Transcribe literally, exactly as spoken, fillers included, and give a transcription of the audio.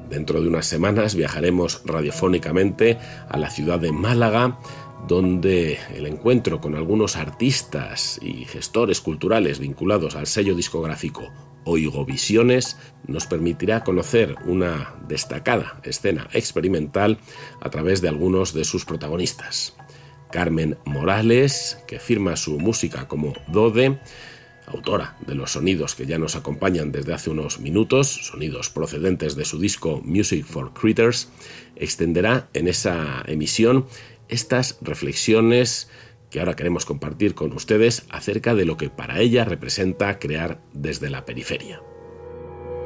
Dentro de unas semanas viajaremos radiofónicamente a la ciudad de Málaga, donde el encuentro con algunos artistas y gestores culturales vinculados al sello discográfico Oigo Visiones nos permitirá conocer una destacada escena experimental a través de algunos de sus protagonistas. Carmen Morales, que firma su música como Dode, autora de los sonidos que ya nos acompañan desde hace unos minutos, sonidos procedentes de su disco Music for Critters, extenderá en esa emisión estas reflexiones que ahora queremos compartir con ustedes acerca de lo que para ella representa crear desde la periferia.